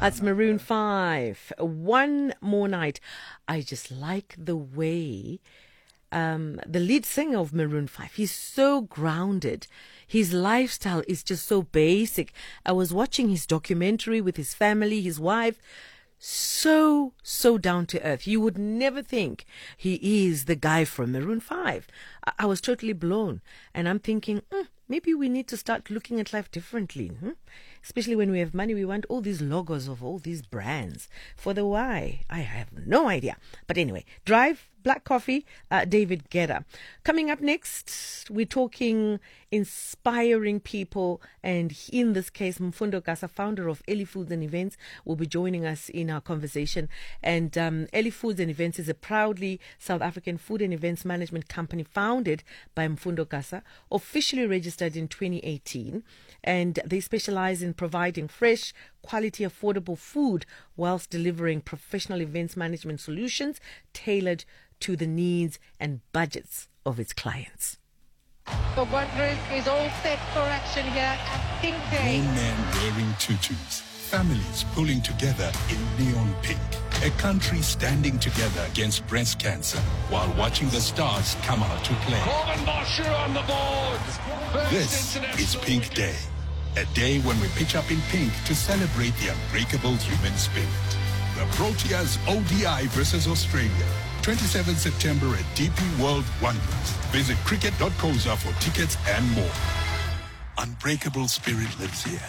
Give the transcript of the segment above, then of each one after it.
That's Maroon 5. One More Night. I just like the way the lead singer of Maroon 5, he's so grounded. His lifestyle is just so basic. I was watching his documentary with his family, his wife. So down to earth. You would never think he is the guy from Maroon 5. I was totally blown. And I'm thinking, maybe we need to start looking at life differently. Especially when we have money, we want all these logos of all these brands. For the why, I have no idea. But anyway, Drive, Black Coffee, David Guetta. Coming up next, we're talking inspiring people. And in this case, Mfundo Gasa, founder of Eli Foods and Events, will be joining us in our conversation. And Eli Foods and Events is a proudly South African food and events management company founded by Mfundo Gasa, officially registered in 2018. And they specialize in providing fresh, quality, affordable food whilst delivering professional events management solutions tailored to the needs and budgets of its clients. The One Group is all set for action here at Pink Day. Grown men wearing tutus, families pulling together in neon pink, a country standing together against breast cancer while watching the stars come out to play. Corbin Bosher on the board. This is Pink Day, a day when we pitch up in pink to celebrate the unbreakable human spirit. The Proteas ODI versus Australia, 27 September at DP World Wonders. Visit cricket.coza for tickets and more. Unbreakable spirit lives here.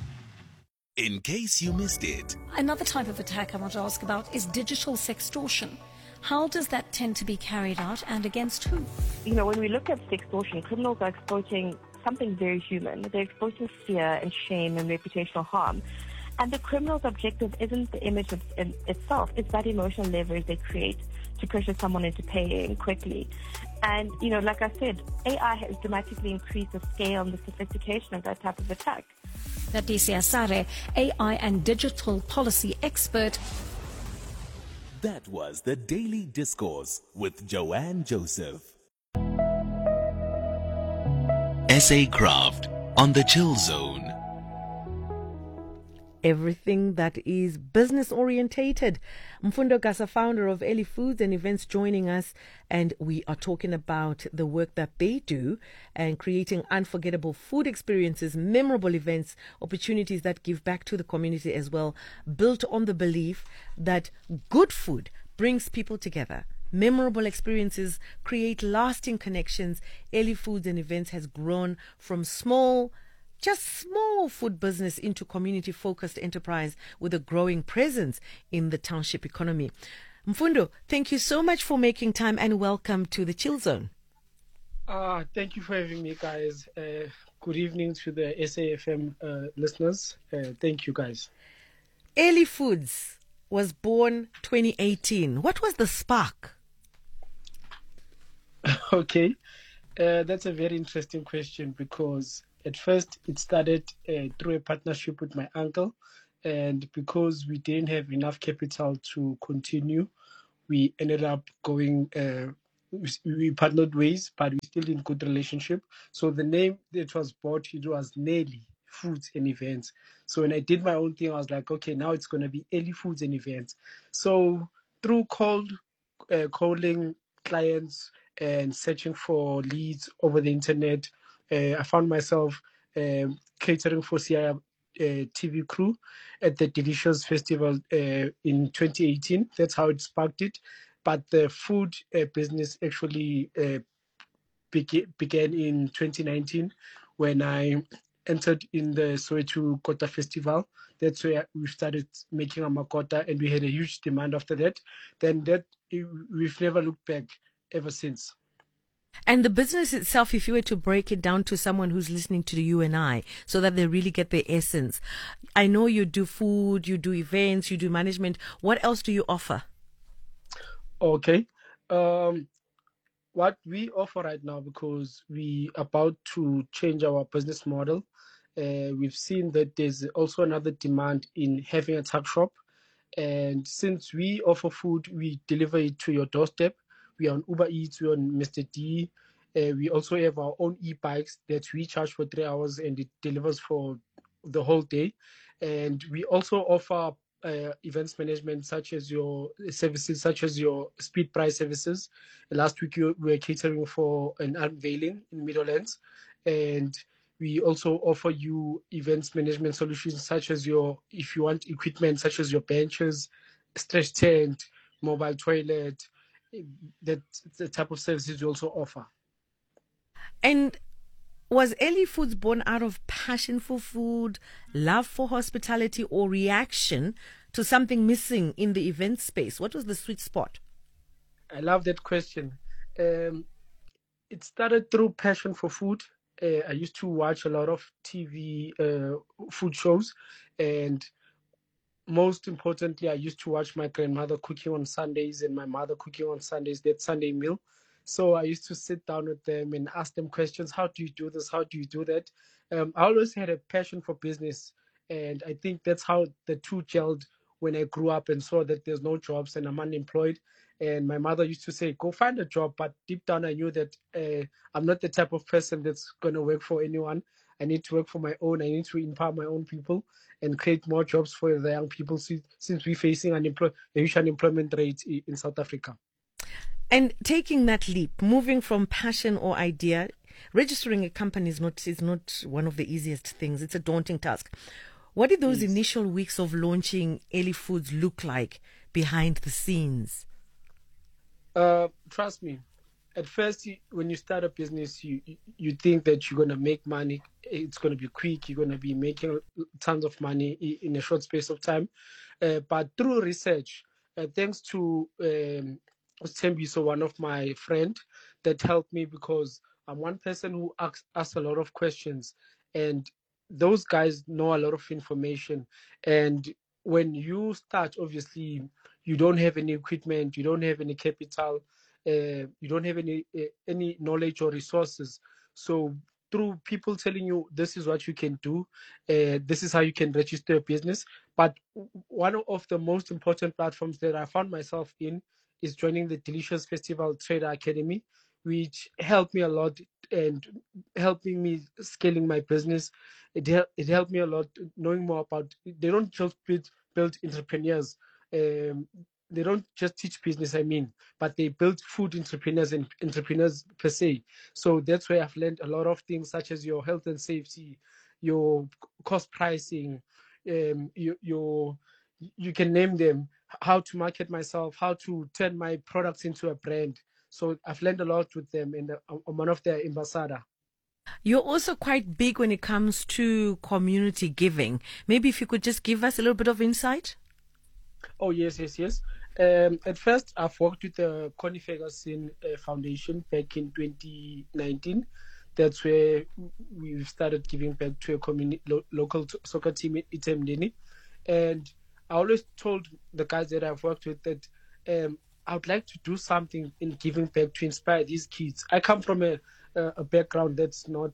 In case you missed it. Another type of attack I want to ask about is digital sextortion. How does that tend to be carried out and against who? You know, when we look at sextortion, criminals are exploiting something very human. They're exploiting fear and shame and reputational harm. And the criminal's objective isn't the image itself, it's that emotional leverage they create to pressure someone into paying quickly. And, you know, like I said, AI has dramatically increased the scale and the sophistication of that type of attack. Natisi Asare, AI and digital policy expert. That was the Daily Discourse with Joanne Joseph. SA Craft on the Chill Zone. Everything that is business orientated. Mfundo Gasa, founder of Eli Foods and Events, joining us, and we are talking about the work that they do and creating unforgettable food experiences, memorable events, opportunities that give back to the community as well, built on the belief that good food brings people together. Memorable experiences create lasting connections. Eli Foods and Events has grown from small food business into community-focused enterprise with a growing presence in the township economy. Mfundo, thank you so much for making time and welcome to the Chill Zone. Thank you for having me, guys. Good evening to the SAFM listeners. Thank you, guys. Eli Foods was born 2018. What was the spark? Okay, that's a very interesting question because at first it started through a partnership with my uncle, and because we didn't have enough capital to continue, we ended up going, we partnered ways, but we still in good relationship. So the name that was bought, it was Nelly Foods and Events. So when I did my own thing, I was like, okay, now it's going to be Eli Foods and Events. So through calling clients and searching for leads over the internet, I found myself catering for CIA TV crew at the Delicious Festival in 2018. That's how it sparked it. But the food business actually began in 2019 when I entered in the Soweto Kota Festival. That's where we started making amakota, and we had a huge demand after that. Then we've never looked back ever since. And the business itself, if you were to break it down to someone who's listening to you and I, so that they really get the essence. I know you do food, you do events, you do management. What else do you offer? Okay. What we offer right now, because we about to change our business model, we've seen that there's also another demand in having a tuck shop. And since we offer food, we deliver it to your doorstep. We are on Uber Eats, we're on Mr. D. We also have our own e-bikes that we charge for 3 hours and it delivers for the whole day. And we also offer events management, such as your services, such as your speed price services. Last week we were catering for an unveiling in Meadowlands, and we also offer you events management solutions, such as if you want equipment, such as your benches, stretch tent, mobile toilet. That's the type of services we also offer. And was Ellie Foods born out of passion for food, love for hospitality, or reaction to something missing in the event space? What was the sweet spot? I love that question. It started through passion for food. I used to watch a lot of TV food shows, and most importantly, I used to watch my grandmother cooking on Sundays and my mother cooking on Sundays, that Sunday meal. So I used to sit down with them and ask them questions. How do you do this? How do you do that? I always had a passion for business. And I think that's how the two gelled when I grew up and saw that there's no jobs and I'm unemployed. And my mother used to say, go find a job. But deep down, I knew that I'm not the type of person that's going to work for anyone. I need to work for my own. I need to empower my own people and create more jobs for the young people since we're facing a huge unemployment rate in South Africa. And taking that leap, moving from passion or idea, registering a company is not one of the easiest things. It's a daunting task. What did those initial weeks of launching Ellie Foods look like behind the scenes? Trust me, at first, when you start a business, you think that you're going to make money. It's going to be quick. You're going to be making tons of money in a short space of time. But through research, thanks to Tembiso, one of my friend, that helped me, because I'm one person who asks a lot of questions, and those guys know a lot of information. And when you start, obviously, you don't have any equipment, you don't have any capital, you don't have any knowledge or resources. So through people telling you this is what you can do, this is how you can register a business. But one of the most important platforms that I found myself in is joining the Delicious Festival Trader Academy, which helped me a lot and helping me scaling my business. It helped me a lot knowing more about. They don't just build entrepreneurs. They don't just teach business, but they build food entrepreneurs and entrepreneurs per se. So that's where I've learned a lot of things, such as your health and safety, your cost pricing, you can name them, how to market myself, how to turn my products into a brand. So I've learned a lot with them, and I'm one of their ambassador. You're also quite big when it comes to community giving. Maybe if you could just give us a little bit of insight. Oh, yes. At first, I've worked with the Connie Ferguson Foundation back in 2019. That's where we started giving back to a local soccer team in eThekwini. And I always told the guys that I've worked with that I would like to do something in giving back to inspire these kids. I come from a background that's not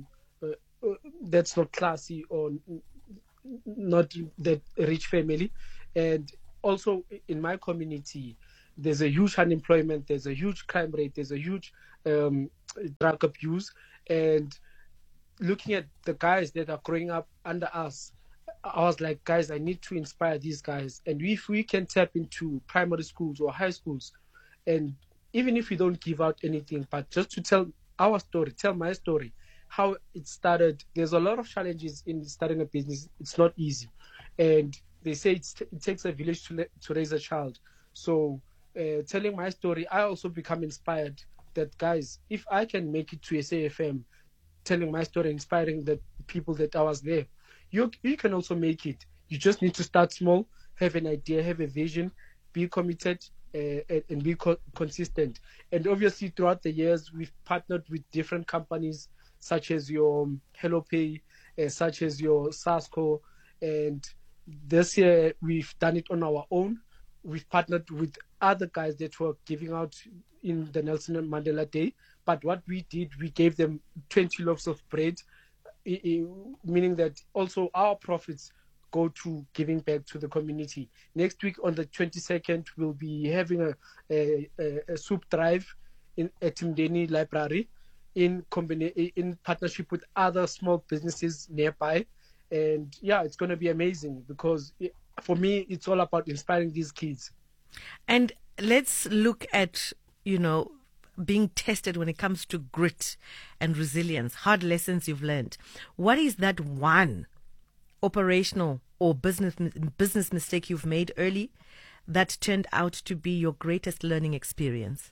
classy or not that rich family, and also in my community there's a huge unemployment, there's a huge crime rate, there's a huge drug abuse. And looking at the guys that are growing up under us, I was like, guys, I need to inspire these guys. And if we can tap into primary schools or high schools, and even if we don't give out anything, but just to tell our story, tell my story, how it started. There's a lot of challenges in starting a business. It's not easy. And they say it takes a village to raise a child. So telling my story, I also become inspired that, guys, if I can make it to SAFM, telling my story, inspiring the people that I was there, you can also make it. You just need to start small, have an idea, have a vision, be committed, and be consistent. And obviously, throughout the years, we've partnered with different companies, such as your HelloPay, such as your Sasco. And this year, we've done it on our own. We've partnered with other guys that were giving out in the Nelson Mandela Day. But what we did, we gave them 20 loaves of bread, meaning that also our profits go to giving back to the community. Next week on the 22nd, we'll be having a soup drive at Mdeni Library in partnership with other small businesses nearby. And yeah, it's going to be amazing, because for me, it's all about inspiring these kids. And let's look at, being tested when it comes to grit and resilience, hard lessons you've learned. What is that one operational or business mistake you've made early that turned out to be your greatest learning experience?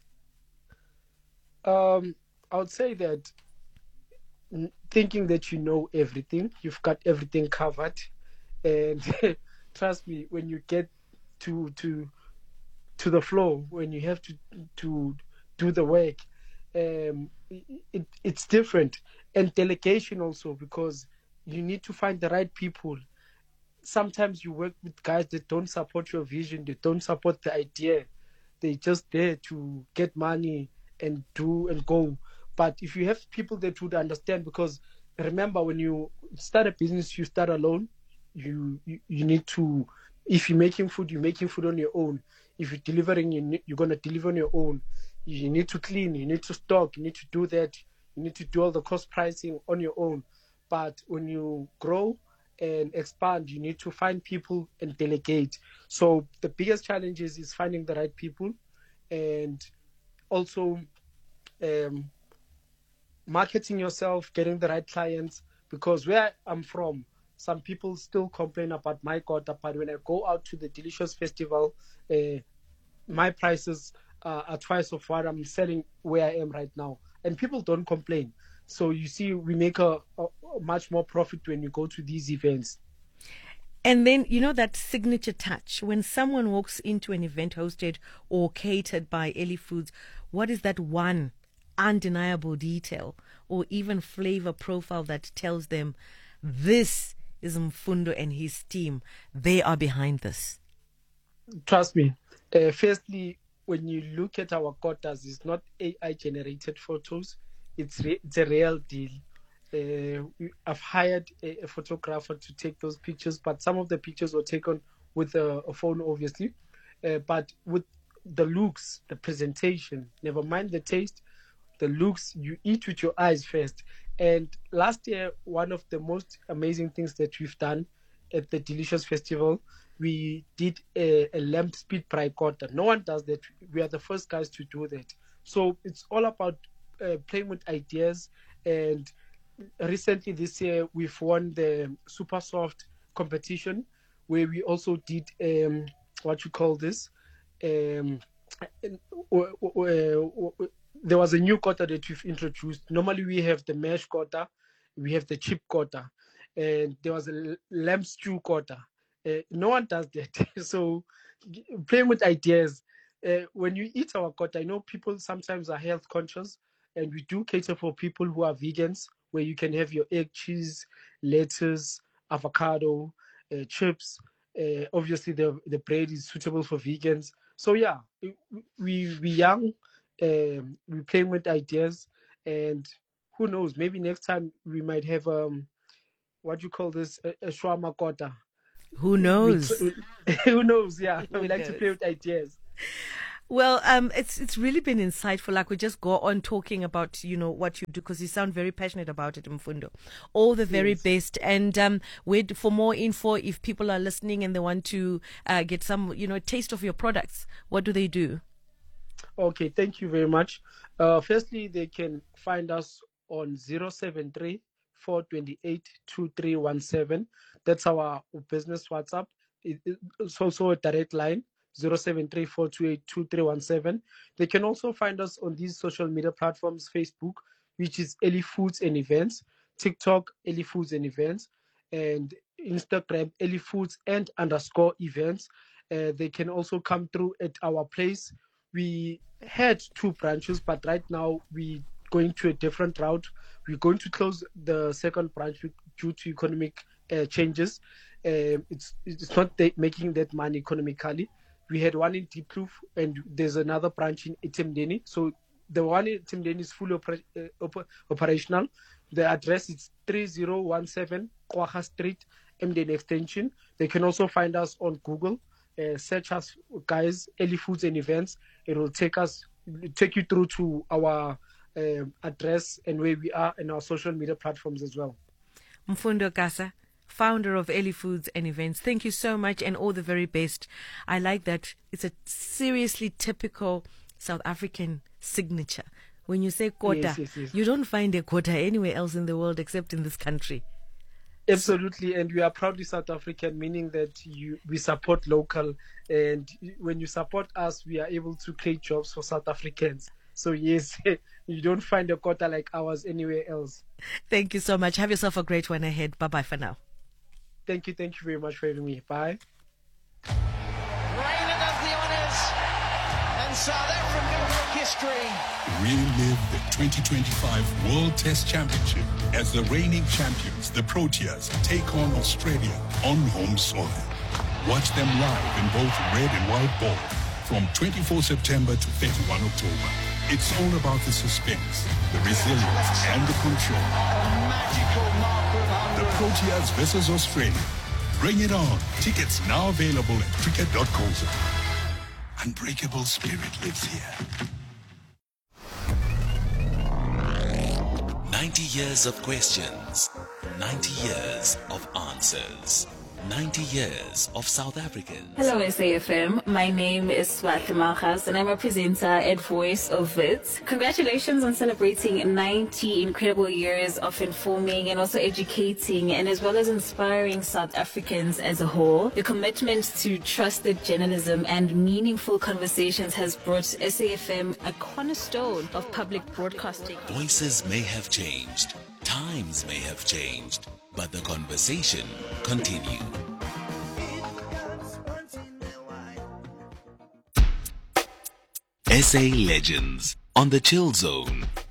I would say that thinking that you know everything, you've got everything covered, and trust me, when you get to the floor, when you have to do the work, it's different. And delegation also, because you need to find the right people. Sometimes you work with guys that don't support your vision, they don't support the idea. They're just there to get money and do and go. But if you have people that would understand, because remember, when you start a business, you start alone. You need to, if you're making food on your own. If you're delivering, you're going to deliver on your own. You need to clean, you need to stock, you need to do that. You need to do all the cost pricing on your own. But when you grow and expand, you need to find people and delegate. So the biggest challenge is finding the right people, and also marketing yourself, getting the right clients. Because where I'm from, some people still complain about my quota, but when I go out to the Delicious Festival, my prices are twice of what I'm selling where I am right now. And people don't complain. So you see, we make a much more profit when you go to these events. And then, that signature touch, when someone walks into an event hosted or catered by Ellie Foods, what is that one undeniable detail or even flavor profile that tells them this is Mfundo and his team? They are behind this. Trust me. Firstly, when you look at our quotas, it's not AI-generated photos. It's a real deal. I've hired a photographer to take those pictures, but some of the pictures were taken with a phone, obviously. But with the looks, the presentation, never mind the taste, the looks, you eat with your eyes first. And last year, one of the most amazing things that we've done at the Delicious Festival, we did a lamb speed fry quarter. No one does that. We are the first guys to do that. So it's all about playing with ideas. And recently this year, we've won the Super Soft competition, where we also did what you call this. There was a new quota that we've introduced. Normally we have the mash quota, we have the chip quota, and there was a lamb stew quota. No one does that. So playing with ideas. When you eat our quota, I know people sometimes are health conscious, and we do cater for people who are vegans, where you can have your egg, cheese, lettuce, avocado, chips. Obviously, the bread is suitable for vegans. So yeah, we young. We playing with ideas, and who knows, maybe next time we might have what you call this, a shawarma quota. Who knows? Who knows? Yeah, we like to play with ideas. Well, it's really been insightful. Like, we just go on talking about, what you do, because you sound very passionate about it, Mfundo. All the very best. And wait for more info. If people are listening and they want to get some, taste of your products, what do they do? Okay, thank you very much. Firstly, they can find us on 073 428 2317. That's our business WhatsApp. It's also a direct line, 073 428 2317. They can also find us on these social media platforms: Facebook, which is Ellie Foods and Events; TikTok, Ellie Foods and Events; and Instagram, Ellie Foods and _events. They can also come through at our place. We had 2 branches, but right now we're going to a different route. We're going to close the second branch due to economic changes. It's not making that money economically. We had one in Diepkloof, and there's another branch in Etemdeni. So the one in Etemdeni is fully operational. The address is 3017 Kwaha Street, Emdeni Extension. They can also find us on Google. Search us, guys, Ellie Foods and Events. It will take you through to our address and where we are, and our social media platforms as well. Mfundo Gasa, founder of Early Foods and Events. Thank you so much and all the very best. I like that. It's a seriously typical South African signature. When you say quota, yes. you don't find a quota anywhere else in the world except in this country. Absolutely, and we are proudly South African, meaning that we support local, and when you support us, we are able to create jobs for South Africans. So yes, you don't find a quota like ours anywhere else. Thank you so much. Have yourself a great one ahead. Bye-bye for now. Thank you very much for having me. Bye. Reigning of the honours, and South Africa make history. Relive the 2025 World Test Championship as the reigning champions, the Proteas, take on Australia on home soil. Watch them live in both red and white ball from 24 September to 31 October. It's all about the suspense, the resilience, and the control. A magical marker of 100. The Proteas versus Australia. Bring it on. Tickets now available at cricket.co.za. Unbreakable spirit lives here. 90 years of questions, 90 years of answers, 90 years of South Africans. Hello SAFM, my name is Swati Malchas and I'm a presenter at Voice of Wits. Congratulations on celebrating 90 incredible years of informing and also educating and as well as inspiring South Africans as a whole. Your commitment to trusted journalism and meaningful conversations has brought SAFM a cornerstone of public broadcasting. Voices may have changed, times may have changed, but the conversation continues. SA Legends on the Chill Zone